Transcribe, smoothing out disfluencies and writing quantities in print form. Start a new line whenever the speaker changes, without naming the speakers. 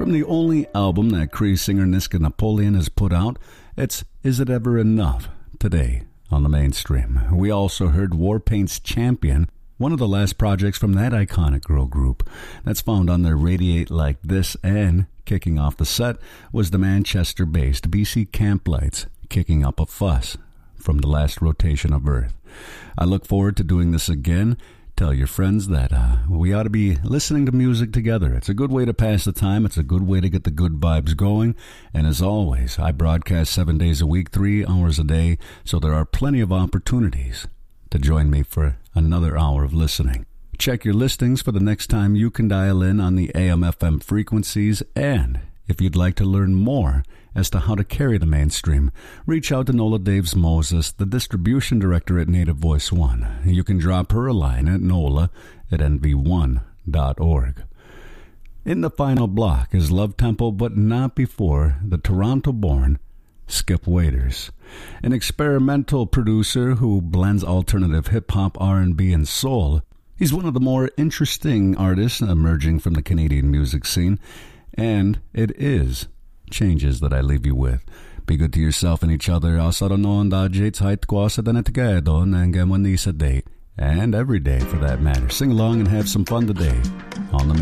From the only album that Cree singer Niska Napoleon has put out, it's Is It Ever Enough today on the mainstream. We also heard Warpaint's Champion, one of the last projects from that iconic girl group. That's found on their Radiate Like This, and kicking off the set was the Manchester-based BC Camplights, Kicking Up a Fuss, from the last rotation of Earth. I look forward to doing this again. Tell your friends that we ought to be listening to music together. It's a good way to pass the time. It's a good way to get the good vibes going. And as always, I broadcast 7 days a week, 3 hours a day, so there are plenty of opportunities to join me for another hour of listening. Check your listings for the next time you can dial in on the AM/FM frequencies, and if you'd like to learn more as to how to carry the mainstream, reach out to Nola Daves Moses, the distribution director at Native Voice One. You can drop her a line at nola@nv1.org. In the final block is Love Tempo, but not before the Toronto-born Skip Waiters, an experimental producer who blends alternative hip-hop, R&B, and soul. He's one of the more interesting artists emerging from the Canadian music scene, and it is changes that I leave you with. Be good to yourself and each other. And every day for that matter. Sing along and have some fun today on the